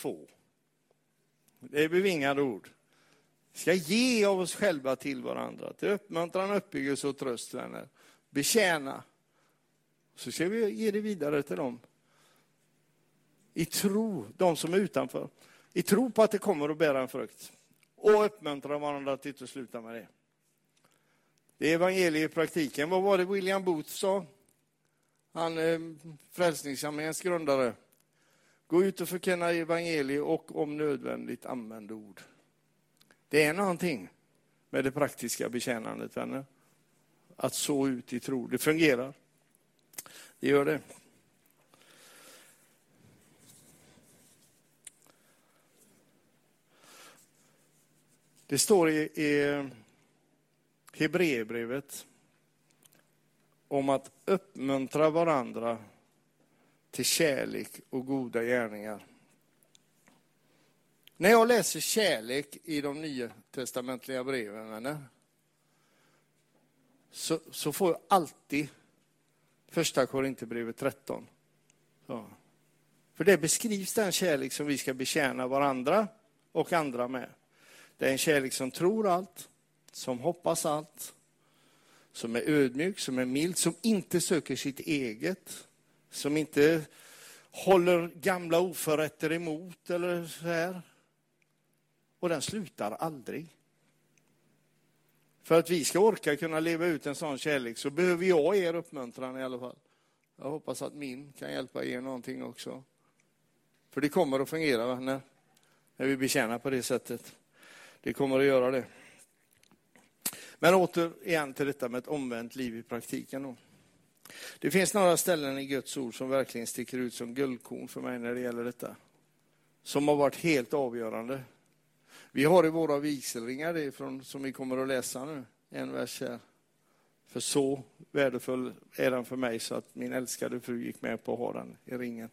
få. Det är bevingade ord. Vi ska ge av oss själva till varandra. Till uppmuntran, uppbyggelse och tröst, vänner. Betjäna. Så ska vi ge det vidare till dem. I tro, de som är utanför. I tro på att det kommer att bära en frukt. Och uppmuntra varandra till att sluta med det. Det är evangeliet i praktiken. Vad var det William Booth sa? Han Frälsningsarméns grundare. Gå ut och förkunna evangeliet och om nödvändigt använd ord. Det är någonting med det praktiska betjänandet, vänner. Att så ut i tro. Det fungerar. Det gör det. Det står i Hebreerbrevet om att uppmuntra varandra till kärlek och goda gärningar. När jag läser kärlek i de nya testamentliga breven, så får jag alltid första Korinthierbrevet 13. Så. För det beskrivs den kärlek som vi ska betjäna varandra och andra med. Det är en kärlek som tror allt, som hoppas allt, som är ödmjuk, som är mild, som inte söker sitt eget, som inte håller gamla oförrätter emot eller så här. Och den slutar aldrig. För att vi ska orka kunna leva ut en sån kärlek så behöver jag er uppmuntran i alla fall. Jag hoppas att min kan hjälpa er någonting också. För det kommer att fungera när vi betjänar på det sättet. Det kommer att göra det. Men återigen till detta med ett omvänt liv i praktiken då. Det finns några ställen i Guds ord som verkligen sticker ut som guldkorn för mig när det gäller detta. Som har varit helt avgörande. Vi har i våra vigselringar, det är som vi kommer att läsa nu, en vers här. För så värdefull är den för mig så att min älskade fru gick med på att ha den i ringen.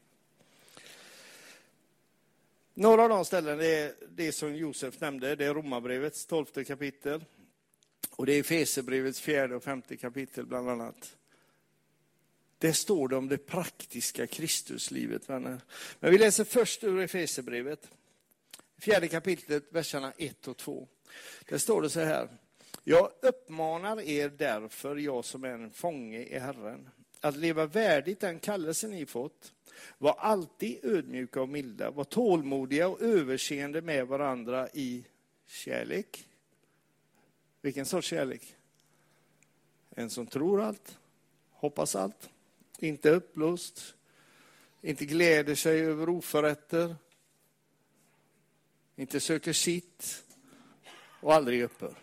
Några av de ställen är det som Josef nämnde, det är Romarbrevets 12:e kapitel. Och det är Efesierbrevets 4:e och 5:e kapitel bland annat. Det står det om det praktiska Kristuslivet, vänner. Men vi läser först ur Efesierbrevet. 4:e kapitlet, verserna 1 och 2. Där står det så här. Jag uppmanar er därför, jag som är en fånge i Herren, att leva värdigt den kallelse ni fått. Var alltid ödmjuka och milda. Var tålmodiga och överseende med varandra i kärlek. Vilken sorts kärlek? En som tror allt, hoppas allt, inte uppblåst, inte gläder sig över oförrätter, inte söker sitt och aldrig upphör.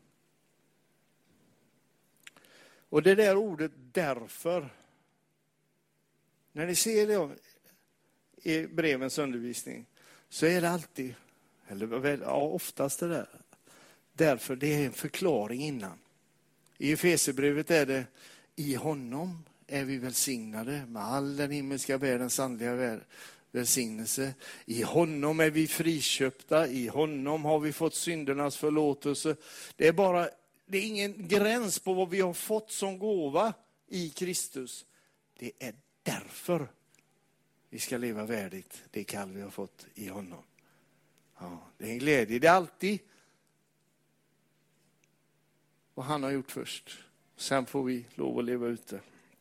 Och det där ordet därför, när ni ser det i brevens undervisning så är det alltid, eller oftast det där, därför det är en förklaring innan. I Efesierbrevet är det i honom är vi välsignade med all den himmelska världens andliga välsignelse. I honom är vi friköpta, i honom har vi fått syndernas förlåtelse. Det är ingen gräns på vad vi har fått som gåva i Kristus. Det är därför vi ska leva värdigt det kall vi har fått i honom. Ja, det är en glädje, det är alltid vad han har gjort först. Sen får vi lov att leva ute.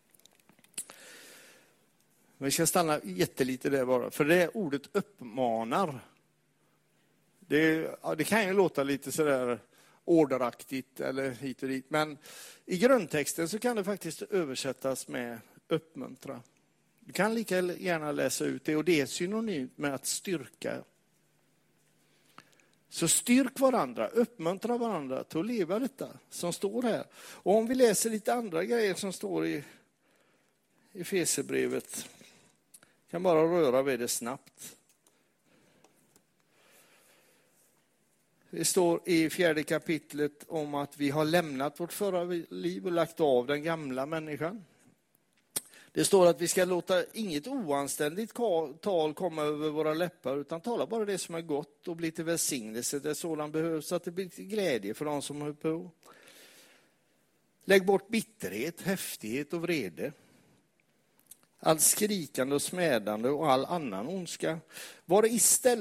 Men vi ska stanna jättelite där bara. För det ordet uppmanar. Det kan ju låta lite sådär orderaktigt eller hit och dit. Men i grundtexten så kan det faktiskt översättas med uppmuntra. Du kan lika gärna läsa ut det. Och det är synonymt med att styrka. Så styrk varandra, uppmuntra varandra till att leva detta som står här. Och om vi läser lite andra grejer som står i Efesierbrevet, kan bara röra vid det snabbt. Det står i 4:e kapitlet om att vi har lämnat vårt förra liv och lagt av den gamla människan. Det står att vi ska låta inget oanständigt tal komma över våra läppar utan tala bara det som är gott och bli till välsignelse där sådan behövs så att det blir till glädje för de som hör på. Lägg bort bitterhet, häftighet och vrede. Allt skrikande och smädande och all annan ondska. Var istället